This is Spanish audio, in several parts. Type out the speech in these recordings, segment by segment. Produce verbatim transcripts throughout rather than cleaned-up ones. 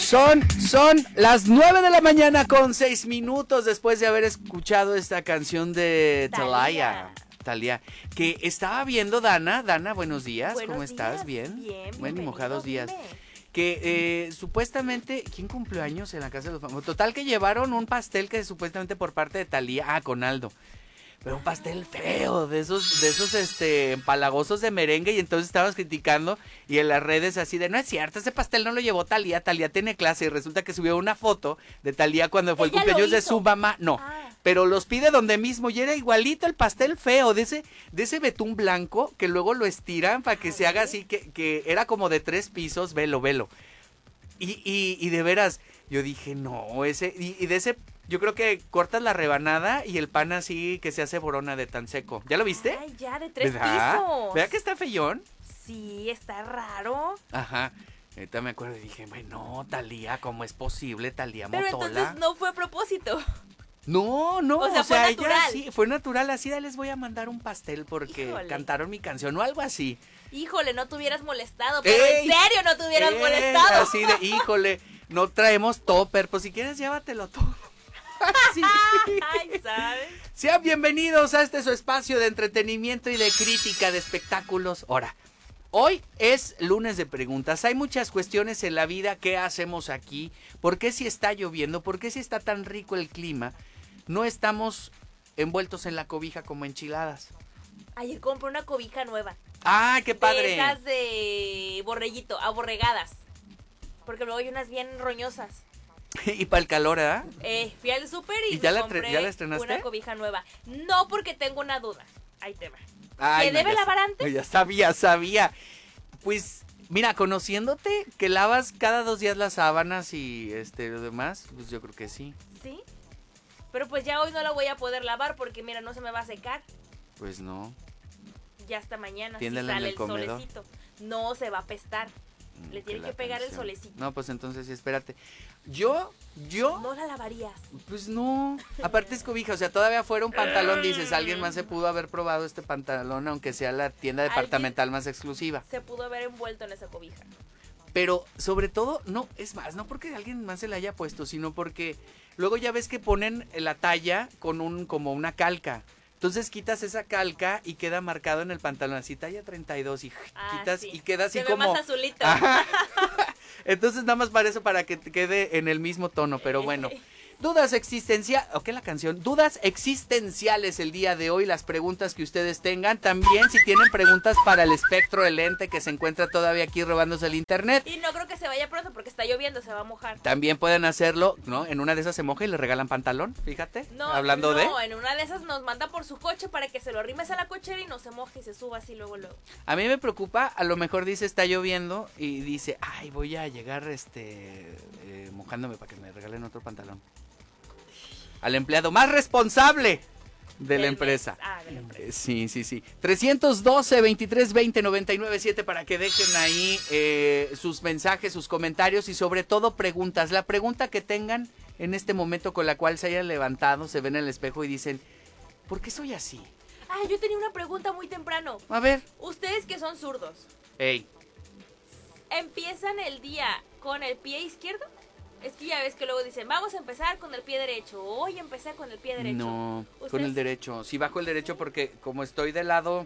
Son, son las nueve de la mañana con seis minutos después de haber escuchado esta canción de Thalía. Thalía, que estaba viendo Dana. Dana, buenos días, buenos ¿cómo días? estás? ¿Bien? Bien, Buen y mojados días. Dime. Que eh, supuestamente, ¿quién cumplió años en la casa de los famosos? Total que llevaron un pastel que supuestamente por parte de Thalía, ah, con Aldo. Pero un pastel feo, de esos, de esos este, empalagosos de merengue, y entonces estábamos criticando, y en las redes así de, no es cierto, ese pastel no lo llevó Thalía, Thalía tiene clase, y resulta que subió una foto de Thalía cuando fue el Ella cumpleaños lo de hizo. su mamá, no, Ah. pero los pide donde mismo, y era igualito el pastel feo, de ese, de ese betún blanco, que luego lo estiran para que Ah, se haga ¿sí? así, que, que era como de tres pisos, velo, velo, y, y, y de veras, yo dije, no, ese, y, y de ese... Yo creo que cortas la rebanada y el pan así que se hace borona de tan seco. ¿Ya lo viste? Ay, ya, de tres ¿Verdad? pisos. ¿Verdad que está feyón? Sí, está raro. Ajá. Ahorita me acuerdo y dije, bueno, Thalía, ¿cómo es posible, Thalía Pero Motola? entonces no fue a propósito. No, no, O sea, o fue sea, natural. ella sí, fue natural, así de les voy a mandar un pastel porque Híjole. cantaron mi canción o algo así. Híjole, no te hubieras molestado, pero ¡Ey! en serio no te hubieras ¡Ey! molestado. Así de, híjole, no traemos topper, pues si quieres llévatelo todo. Sí. Ay, ¿sabes? Sean bienvenidos a este su espacio de entretenimiento y de crítica de espectáculos. Ahora, hoy es lunes de preguntas. Hay muchas cuestiones en la vida. ¿Qué hacemos aquí? ¿Por qué si está lloviendo? ¿Por qué si está tan rico el clima? No estamos envueltos en la cobija como enchiladas. Ayer compré una cobija nueva. ¡Ah, qué padre! De esas de borreguito, aborregadas. Porque luego hay unas bien roñosas. Y para el calor, ¿eh? Eh, fui al súper y, ¿Y ya me la tre- compré ya la estrenaste? una cobija nueva. No, porque tengo una duda. Ahí te va. Ay, ¿Se no, debe ya lavar sa- antes? Ya sabía, sabía. Pues, mira, conociéndote, que lavas cada dos días las sábanas y este lo demás, pues yo creo que sí. Sí. Pero pues ya hoy no la voy a poder lavar porque mira, no se me va a secar. Pues no. Ya hasta mañana si Tiéndela en sale el el comedor. solecito. No se va a apestar. Le Mm, tiene la que pegar el canción. solecito. No, pues entonces sí, espérate. Yo, yo, No la lavarías. pues no. Aparte es cobija, o sea, todavía fuera un pantalón, dices, alguien más se pudo haber probado este pantalón, aunque sea la tienda Alguien- departamental más exclusiva. Se pudo haber envuelto en esa cobija. Pero sobre todo, no, es más, no porque alguien más se la haya puesto, sino porque luego ya ves que ponen la talla con un, como una calca. Entonces quitas esa calca y queda marcado en el pantalón así, talla treinta y dos, y Ah, quitas sí. y queda así Se ve como... más azulito. Ajá. Entonces nada más para eso, para que te quede en el mismo tono, pero bueno. Dudas existenciales, ¿o qué la canción? Dudas existenciales el día de hoy, las preguntas que ustedes tengan. También si tienen preguntas para el espectro, el ente que se encuentra todavía aquí robándose el internet. Y no creo que se vaya pronto porque está lloviendo, se va a mojar. También pueden hacerlo, ¿no? En una de esas se moja y le regalan pantalón, fíjate. No, Hablando no, de... en una de esas nos manda por su coche para que se lo arrimes a la cochera y no se moje y se suba así luego luego. A mí me preocupa, a lo mejor dice está lloviendo y dice, ay, voy a llegar este eh, mojándome para que me regalen otro pantalón. Al empleado más responsable de la Del empresa. mes. Ah, de la empresa. Eh, Sí, sí, sí. trescientos doce, veintitrés veinte, noventa y nueve siete para que dejen ahí eh, sus mensajes, sus comentarios y sobre todo preguntas. La pregunta que tengan en este momento con la cual se hayan levantado, se ven en el espejo y dicen, ¿por qué soy así? Ah, yo tenía una pregunta muy temprano. A ver. Ustedes que son zurdos, Ey. ¿empiezan el día con el pie izquierdo? Es que ya ves que luego dicen, vamos a empezar con el pie derecho. Hoy empecé con el pie derecho. No, con ¿Ustedes? el derecho. Sí, bajo el derecho porque como estoy del lado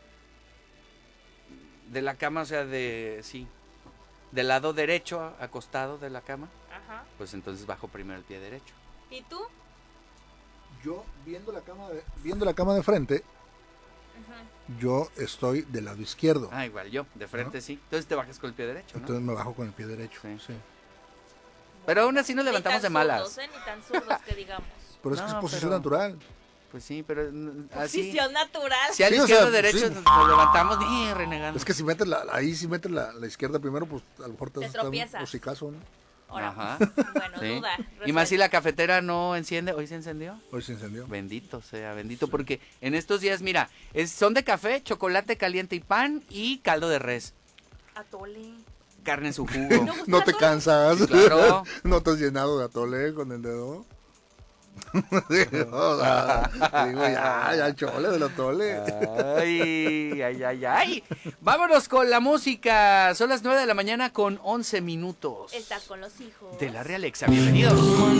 de la cama, o sea, de, sí, del lado derecho, acostado de la cama, Ajá. pues entonces bajo primero el pie derecho. ¿Y tú? Yo, viendo la cama de, viendo la cama de frente, Ajá. yo estoy del lado izquierdo. Ah, igual yo, de frente ¿No? sí. Entonces te bajas con el pie derecho, ¿no? Entonces me bajo con el pie derecho. Sí. Sí. Pero aún así nos levantamos Ni de tan malas. zurdos, ¿eh? Ni tan zurdos que digamos. Pero es No, que es posición pero- natural. Pues sí, pero mm, así. Posición natural. Si al Sí, o izquierdo sea, derecho sí. nos, nos levantamos ni renegando. Es que si metes la, ahí si metes la, la izquierda primero, pues a lo mejor te, Te vas a estar un tropiezas. hocicazo, ¿no? Ahora, Ajá. bueno, Sí. duda. Y más si resuelta. la cafetera no enciende, hoy se encendió. Hoy se encendió. Bendito sea, bendito, porque en estos días, mira, es, son de café, chocolate caliente y pan y caldo de res, Atole. carne en su jugo. ¿No gusta No la te atole? cansas. Sí, claro. No te has llenado de atole con el dedo. O sea, digo, ya, ya, chole de los toles. Ay, ay, ay, ay. Vámonos con la música. Son las nueve de la mañana con once minutos. Está con los hijos. De la Realexa. Bienvenidos.